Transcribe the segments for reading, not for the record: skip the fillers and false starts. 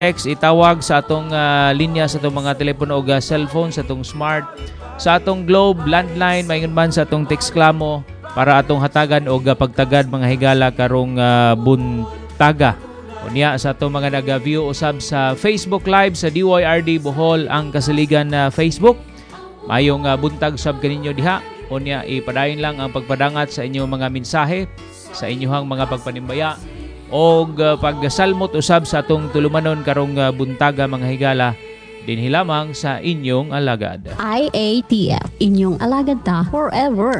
text, itawag sa atong linya sa atong mga telepono o cellphone, sa atong smart, sa atong Globe, landline, mayon man sa atong text klamo para atong hatagan o pagtagad mga higala karong buntaga. Unya sa atong mga nag-view usab sa Facebook Live sa DYRD Bohol ang kasaligan na Facebook. Mayong buntag sab kaninyo diha. Unya ipadayon lang ang pagpadangat sa inyong mga mensahe, sa inyong mga pagpanimbaya o pagsalmot usab sa atong tulumanon karong buntaga mga higala dinhi lamang sa inyong alagad. IATF, inyong alagad ta forever.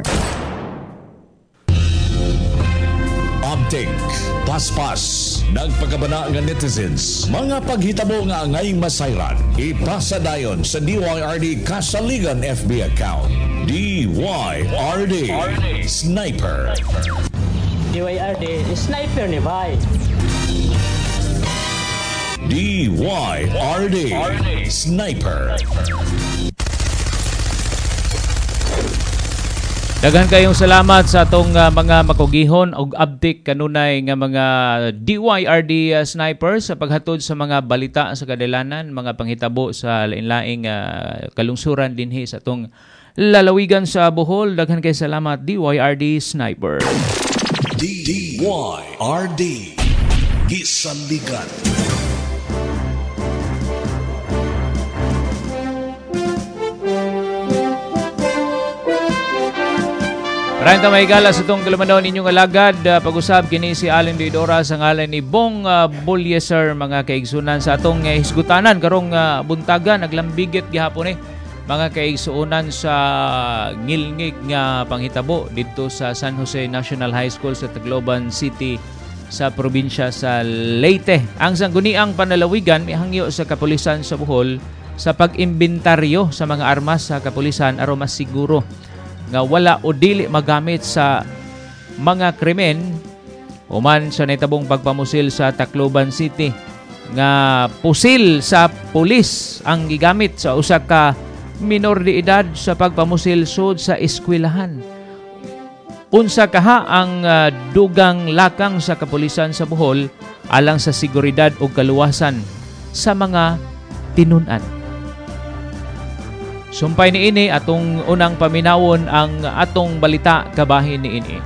Update, paspas, nagpagabana nga netizens, mga paghitabo nga angaying masayran, ipasa dayon sa DYRD Kasaligan FB account. DYRD Sniper. DYRD Sniper ni Bay. DYRD Sniper. Daghan kayong salamat sa atong mga makugihon og update kanunay nga mga DYRD snipers sa paghatod sa mga balita sa kadalanan, mga panghitabo sa lain-laing kalungsuran dinhi sa atong lalawigan sa Bohol. Daghan kay salamat DYRD sniper. DYRD Gisaligan. Maraming tamahigala sa itong kalumanon inyong alagad. Pag-usab kini si Allen Deodora sa ngalan ni Bong Bulyeser, mga kaigsunan sa atong hisgutanan karong buntaga. Naglambigit gihapon mga kaigsunan sa ngilngig nga panghitabo dito sa San Jose National High School sa Tacloban City sa probinsya sa Leyte. Ang sangguniang panalawigan mihangyo sa kapulisan sa Bohol sa pag-imbintaryo sa mga armas sa kapulisan aron mas siguro nga wala o dili magamit sa mga krimen human sa nitabong pagpamusil sa Tacloban City nga pusil sa pulis ang gigamit sa usa ka minor de edad sa pagpamusil sud sa eskwelahan. Unsa kaha ang dugang lakang sa kapulisan sa Bohol alang sa seguridad o kaluwasan sa mga tinun-an. Sumpay ni ini atong unang paminawon ang atong balita kabahin ni ini.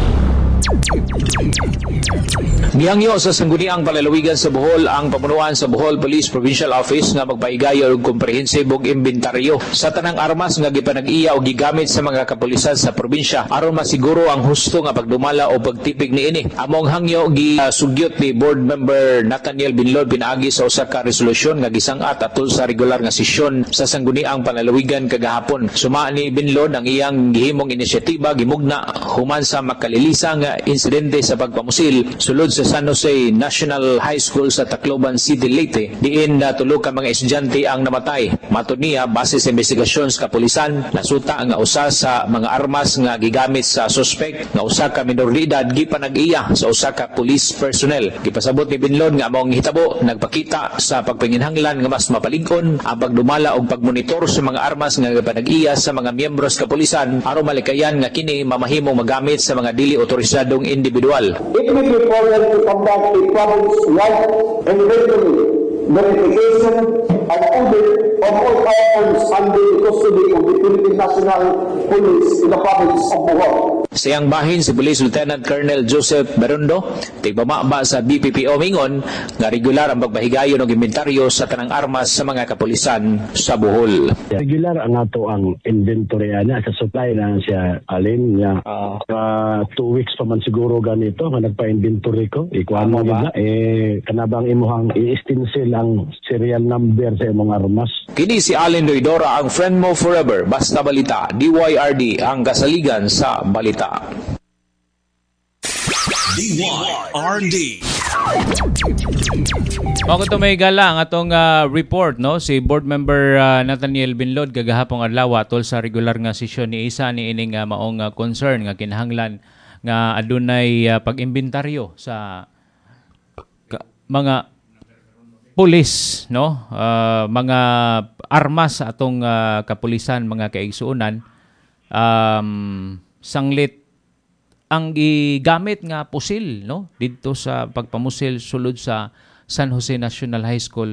Gihangyo sa sangguniang palalawigan sa Bohol ang pamunuan sa Bohol Police Provincial Office nga magpaigayo og komprehensib og imbentaryo sa tanang armas nga gipanag-iya o gigamit sa mga kapulisan sa probinsya aron masiguro ang husto nga pagdumala o pagtipig niini. Among hangyo gisugyot ni Board Member Nathaniel Binlod pinaagi sa usa ka resolusyon nga gisang-at atol sa regular nga sesyon sa sangguniang palalawigan kagahapon. Suma ni Binlod ang iyang gihimong inisyatiba gimugna human sa makalilisa nga insidente sa pagpamusil sulod sa San Jose National High School sa Tacloban City, Leyte, diin tulog ka mga estudyante ang namatay. Matod niya, base sa investigasyon sa kapulisan, nasuta nga usa sa mga armas nga gigamit sa suspect nga usa ka minor de edad gipanag-iya sa usa ka police personnel. Gipasabot ni Binlod nga among hitabo nagpakita sa pagpanginhanglan nga mas mapalig-on ang pagdumala og pagmonitor sa mga armas nga gipanag-iya sa mga miyembro sa kapulisan aron malikayan nga kini mamahimong magamit sa mga dili otorisadong individual. It will be important to conduct a province-wide inventory, verification, and audit of all firearms under the custody of the Philippine National Police in the province of Bohol. Sa iyang bahin, si Police Lieutenant Colonel Joseph Barundo, tigpamaba sa BPPO mingon nga regular ang pagpahigayon og inventaryo sa tanang armas sa mga kapulisan sa Bohol. Regular ang ato ang inventory niya sa supply na siya alin niya 2 weeks pa man siguro ganito nga nagpa-inventory ko ikuan mo ba kanabang imuhang i-stencil ang serial number sa imong armas. Kini si Allen Deodora, ang friend mo forever, basta balita. DYRD ang kasaligan sa balita. DYRD. Mga kung may gala ang atong report, no? Si Board Member Nathaniel Binlod kagahapong adlaw atol sa regular nga sesyon ni isa ni ining maong concern nga kinahanglan nga adunay pag-imbentaryo sa mga pulis, no? Mga armas sa atong kapulisan, mga kaigsuonan, sanglit ang gigamit nga pusil, no, dito sa pagpamusil sulod sa San Jose National High School